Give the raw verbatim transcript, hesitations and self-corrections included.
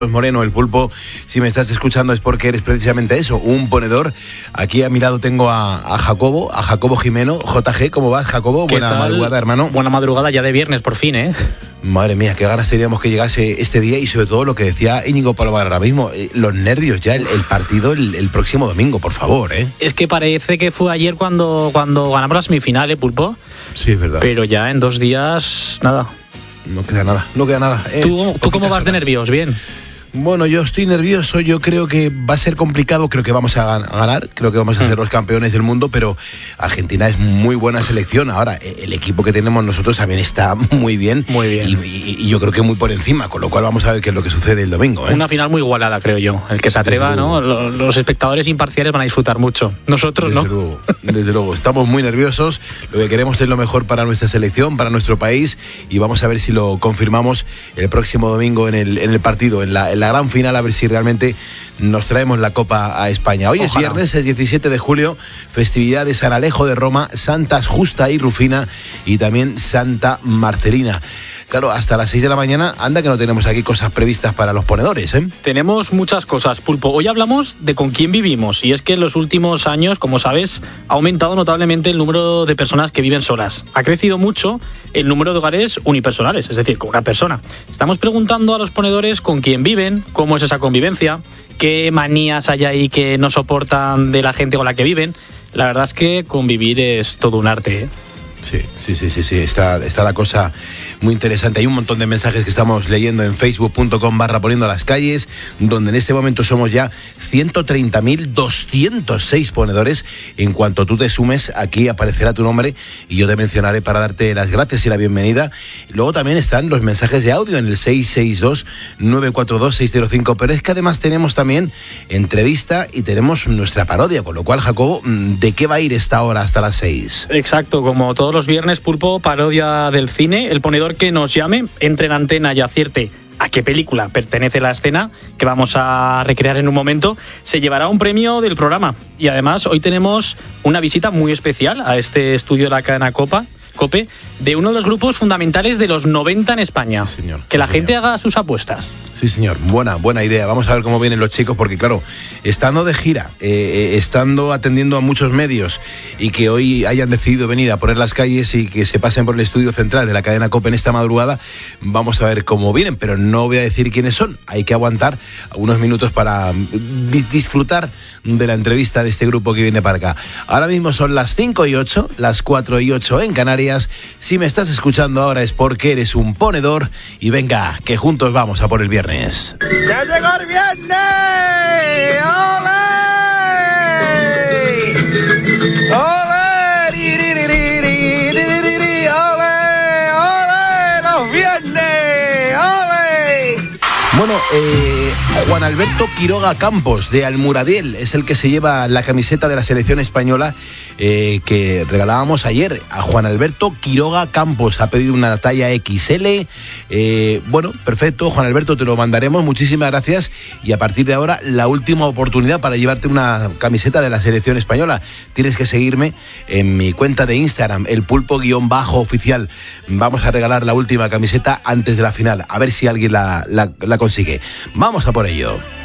Moreno, el Pulpo, si me estás escuchando es porque eres precisamente eso, un ponedor. Aquí a mi lado tengo a, a Jacobo, a Jacobo Jimeno. J G, ¿cómo vas, Jacobo? Buena tal? madrugada, hermano. Buena madrugada ya de viernes, por fin, ¿eh? Madre mía, qué ganas teníamos que llegase este día y sobre todo lo que decía Íñigo Palomar ahora mismo, eh, los nervios ya, el, el partido el, el próximo domingo, por favor, ¿eh? Es que parece que fue ayer cuando, cuando ganamos la semifinal, ¿eh, Pulpo? Sí, es verdad. Pero ya en dos días, nada. No queda nada, no queda nada. Eh, ¿Tú, ¿tú cómo vas horas. de nervios? ¿Bien? Bueno, yo estoy nervioso, yo creo que va a ser complicado, creo que vamos a ganar, creo que vamos a ser los campeones del mundo, pero Argentina es muy buena selección. Ahora, el equipo que tenemos nosotros también está muy bien, muy bien. Y, y, y yo creo que muy por encima, con lo cual vamos a ver qué es lo que sucede el domingo, ¿eh? Una final muy igualada, creo yo. El que se atreva, ¿no? Los, los espectadores imparciales van a disfrutar mucho. Nosotros desde no. Luego, desde luego, estamos muy nerviosos, lo que queremos es lo mejor para nuestra selección, para nuestro país, y vamos a ver si lo confirmamos el próximo domingo en el, en el partido, en la, en la gran final, a ver si si realmente nos traemos la Copa a España. Hoy Ojalá. Es viernes, el diecisiete de julio, festividad de San Alejo de Roma, Santas Justa y Rufina y también Santa Marcelina. Claro, hasta las seis de la mañana, anda que no tenemos aquí cosas previstas para los ponedores, ¿eh? Tenemos muchas cosas, Pulpo. Hoy hablamos de con quién vivimos, y es que en los últimos años, como sabes, ha aumentado notablemente el número de personas que viven solas. Ha crecido mucho el número de hogares unipersonales, es decir, con una persona. Estamos preguntando a los ponedores con quién viven, cómo es esa convivencia, qué manías hay ahí que no soportan de la gente con la que viven. La verdad es que convivir es todo un arte, ¿eh? Sí, sí, sí, sí, sí, está, está la cosa muy interesante. Hay un montón de mensajes que estamos leyendo en facebook punto com barra poniendo las calles, donde en este momento somos ya ciento treinta mil doscientos seis ponedores. En cuanto tú te sumes, aquí aparecerá tu nombre y yo te mencionaré para darte las gracias y la bienvenida. Luego también están los mensajes de audio en el seis seis dos, nueve cuatro dos, seis cero cinco, pero es que además tenemos también entrevista y tenemos nuestra parodia, con lo cual, Jacobo, ¿de qué va a ir esta hora hasta las seis? Exacto, como todo los viernes, Pulpo, parodia del cine. El ponedor que nos llame, entre en antena y acierte a qué película pertenece la escena que vamos a recrear en un momento, se llevará un premio del programa. Y además hoy tenemos una visita muy especial a este estudio de la cadena Copa, COPE, de uno de los grupos fundamentales de los noventa en España. Sí, señor. Que la sí, gente señor. haga sus apuestas. Sí, señor, buena, buena idea. Vamos a ver cómo vienen los chicos, porque claro, estando de gira, eh, estando atendiendo a muchos medios y que hoy hayan decidido venir a poner las calles y que se pasen por el estudio central de la cadena COPE en esta madrugada, vamos a ver cómo vienen, pero no voy a decir quiénes son. Hay que aguantar unos minutos para di- disfrutar de la entrevista de este grupo que viene para acá. Ahora mismo son las cinco y ocho, las cuatro y ocho en Canarias. Si me estás escuchando ahora es porque eres un ponedor y venga, que juntos vamos a por el viernes. ¡Ya llegó el viernes! ¡Ole! ¡Ole! ¡Ri, ri, ri, ri, ri, ri, ri, ri! ¡Ole! ¡Ole! ¡Los viernes! ¡Ole! Bueno, eh, Juan Alberto Quiroga Campos, de Almuradiel, es el que se lleva la camiseta de la selección española eh, que regalábamos ayer. A Juan Alberto Quiroga Campos ha pedido una talla equis ele. Eh, bueno, perfecto, Juan Alberto, te lo mandaremos. Muchísimas gracias. Y a partir de ahora, la última oportunidad para llevarte una camiseta de la selección española. Tienes que seguirme en mi cuenta de Instagram, el pulpo-oficial. Vamos a regalar la última camiseta antes de la final. A ver si alguien la, la, la consigue. Vamos a por ello.